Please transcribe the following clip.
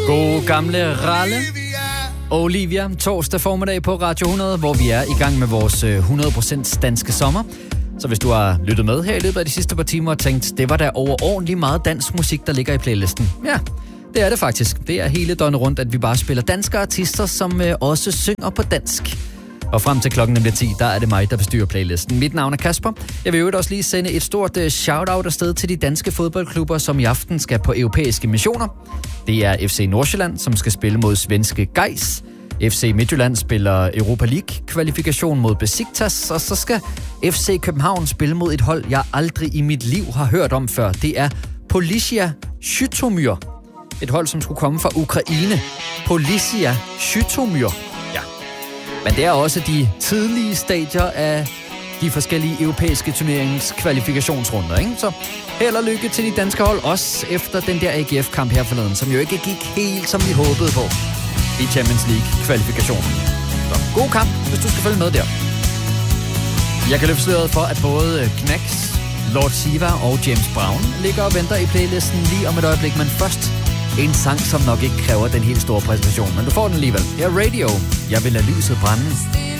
God gamle Ralle. Olivia, torsdag formiddag på Radio 100, hvor vi er i gang med vores 100% danske sommer. Så hvis du har lyttet med her i løbet af de sidste par timer og tænkt, det var da overordentligt meget dansk musik, der ligger i playlisten. Ja, det er det faktisk. Det er hele døgnet rundt, at vi bare spiller danske artister, som også synger på dansk. Og frem til klokken nemlig 10, der er det mig, der bestyrer playlisten. Mit navn er Kasper. Jeg vil jo også lige sende et stort shout-out afsted til de danske fodboldklubber, som i aften skal på europæiske missioner. Det er FC Nordsjælland, som skal spille mod svenske Gais. FC Midtjylland spiller Europa League-kvalifikation mod Besiktas, og så skal FC København spille mod et hold, jeg aldrig i mit liv har hørt om før. Det er Policia Zhytomyr. Et hold, som skulle komme fra Ukraine. Policia Zhytomyr. Ja. Men det er også de tidlige stadier af de forskellige europæiske turneringens kvalifikationsrunder, ikke? Så held og lykke til de danske hold, også efter den der AGF-kamp her forleden, som jo ikke gik helt som vi håbede på i Champions League-kvalifikationen. Så god kamp, hvis du skal følge med der. Jeg kan løfte sløret for, at både Knacks, Lord Siva og James Brown ligger og venter i playlisten lige om et øjeblik, men først en sang, som nok ikke kræver den helt store præsentation, men du får den alligevel. Her er Radio. Jeg vil lade lyset brænde.